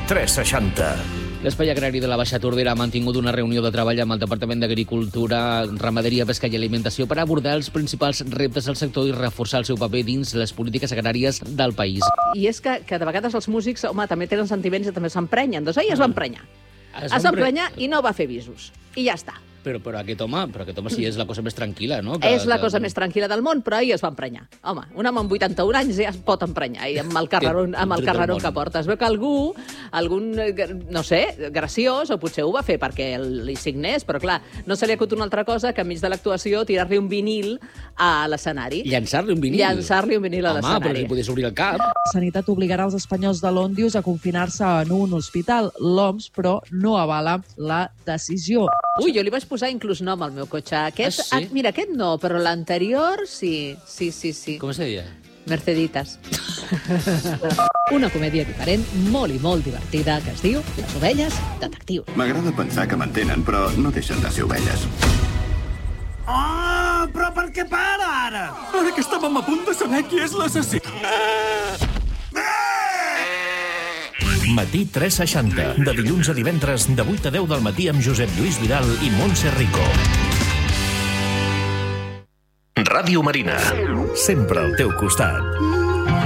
360. L'Espai Agrari de la Baixa Tordera ha mantingut una reunió de treball amb el Departament d'Agricultura, Ramaderia, Pesca i Alimentació per abordar els principals reptes del sector i reforçar el seu paper dins les polítiques agràries del país. I és que de vegades els músics, home, també tenen sentiments i també s'emprenyen. Doncs ell es va emprenyar. Es va emprenyar i no va fer visos. I ja està. Però aquest home sí és la cosa més tranquil·la, no? És la cosa més tranquil·la del món, però ell es va emprenyar. Home, un home amb 81 anys ja es pot emprenyar, i amb el carreró que porta. Es veu que algun, no sé, graciós, o potser ho va fer perquè li signés, però clar, no se li acut una altra cosa que enmig de l'actuació tirar-li un vinil a l'escenari. Llançar-li un vinil? Llançar-li un vinil a l'escenari. Home, però si podies obrir el cap. Sanitat obligarà els espanyols de l'Òndius a confinar-se en un hospital. L'OMS, però, no avala la decisió. Ui, jo li vaig posar inclús nom al meu cotxe. Mira, aquest no, però l'anterior sí. Com es deia? Merceditas. Una comèdia diferent, molt i molt divertida, que es diu Les ovelles detectius. M'agrada pensar que m'entenen, però no deixen de ser ovelles. Oh, però per què para, ara? Ara que estàvem a punt de saber qui és l'assassí. Matí 360. De dilluns a divendres, de 8 a 10 del matí amb Josep Lluís Vidal i Montse Rico. Ràdio Marina. Sempre al teu costat.